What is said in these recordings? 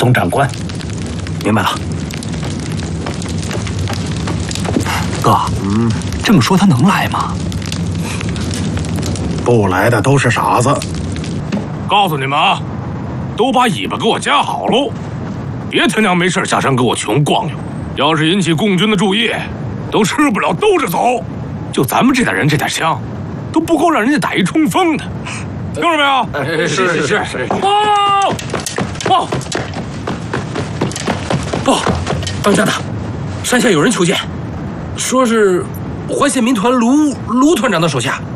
总长官。 明白了。哥，这么说他能来吗？ 不来的都是傻子。 告诉你们啊，都把尾巴给我夹好喽，别他娘没事下山给我穷逛悠。要是引起共军的注意，都吃不了兜着走。就咱们这点人这点枪，都不够让人家打一冲锋的。听着没有？是。报！ 当家的，山下有人求见，说是淮县民团卢团长的手下。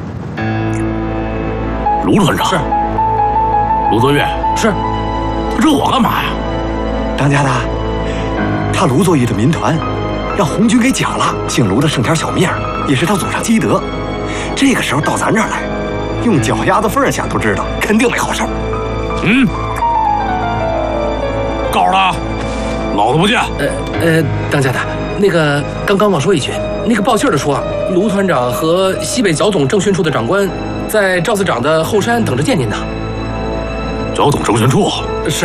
卢团长是。卢作业是。 他惹我干嘛呀？ 当家的，他卢作义的民团让红军给抢了，姓卢的剩条小命，也是他祖上积德。这个时候到咱这儿来，用脚丫子缝想都知道，肯定没好事。 告诉他，老子不见。 当家的，那个刚忘说一句，那个报信的说，卢团长和西北剿总政训处的长官在赵司长的后山等着见您呢。 剿总政训处是。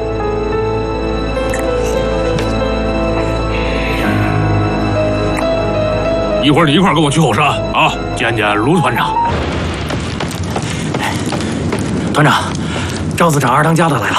一会儿你一块跟我去后山啊，见见卢团长。 团长，赵司长二当家的来了。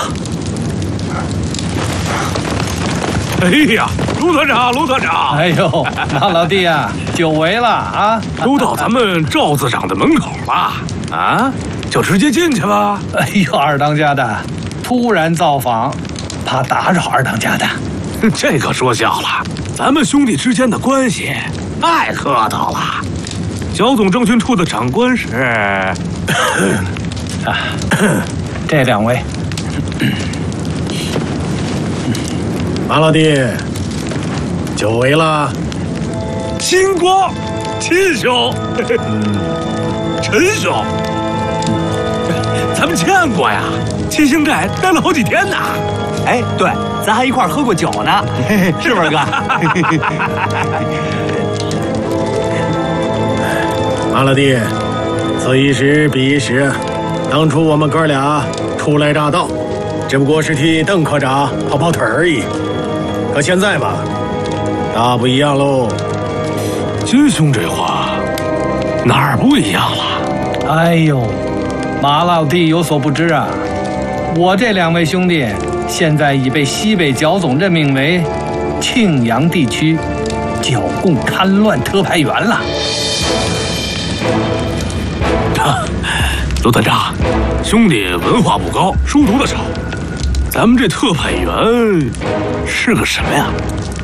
哎呀，卢团长！ 哎呦，老弟啊，久违了啊！ 都到咱们赵司长的门口了啊，就直接进去吧。 哎呦，二当家的，突然造访，怕打扰二当家的。 这可说笑了，咱们兄弟之间的关系太客套了。剿总政训处的长官是， 这两位。 马老弟，久违了。 星光，亲兄，陈兄，咱们见过呀，七星寨待了好几天呢。 哎，对，咱还一块喝过酒呢，是不是哥？ 马老弟，此一时彼一时，当初我们哥俩初来乍到，只不过是替邓科长跑腿而已。可现在嘛，大不一样喽。 金兄这话哪儿不一样了？ 哎呦，马老弟有所不知啊，我这两位兄弟现在已被西北剿总任命为庆阳地区剿共戡乱特派员了。 卢团长，兄弟文化不高，书读的少，咱们这特派员是个什么呀？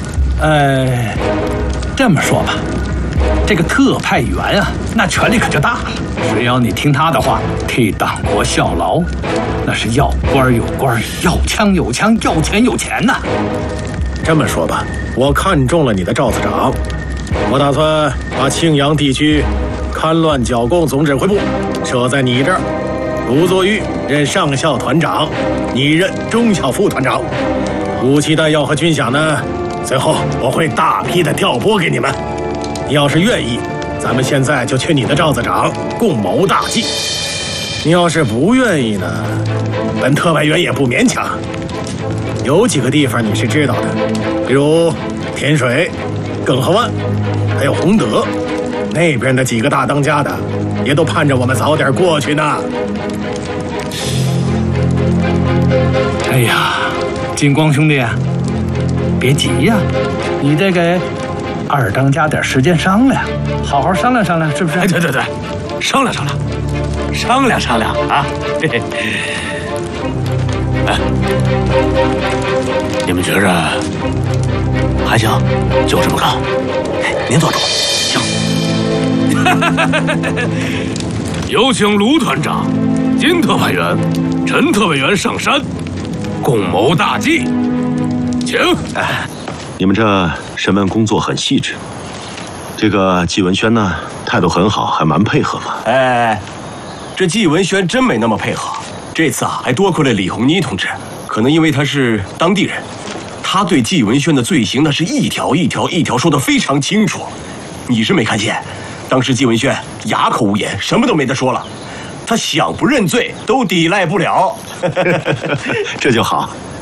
这么说吧，这个特派员啊，那权力可就大了。只要你听他的话，替党国效劳，那是要官有官，要枪有枪，要钱有钱呐。 这么说吧，我看中了你的赵司长，我打算把庆阳地区戡乱剿共总指挥部设在你这儿。卢作玉任上校团长，你任中校副团长。武器弹药和军饷呢，随后我会大批的调拨给你们。你要是愿意，咱们现在就去你的赵司长共谋大计。你要是不愿意呢，本特派员也不勉强。有几个地方你是知道的，比如天水、耿河湾，还有洪德，那边的几个大当家的也都盼着我们早点过去呢。 哎呀，金光兄弟啊，别急呀，你得给二当家点时间商量，好好商量商量，是不是？ 哎，对，商量啊！嘿嘿。哎，你们觉着还行，就这么干。 您做主。行。 有请卢团长、金特派员、陈特派员上山，共谋大计。请。 你们这审问工作很细致，这个季文轩呢，态度很好，还蛮配合嘛。 哎，这季文轩真没那么配合。这次啊，还多亏了李红妮同志，可能因为他是当地人，他对季文轩的罪行那是一条说得非常清楚。你是没看见，当时季文轩哑口无言，什么都没得说了，他想不认罪都抵赖不了。 这就好，